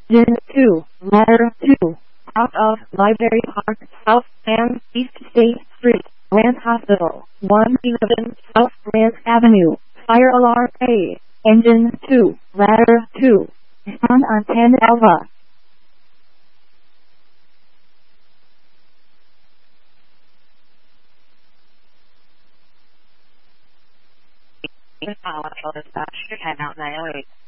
Engine 2, Ladder 2. Out of Library Park, South and East State Street, Grant Hospital, 111 South Grant Avenue. Fire alarm A. Engine 2, Ladder 2. San Anton Alva. Dispatch, 10 out 908.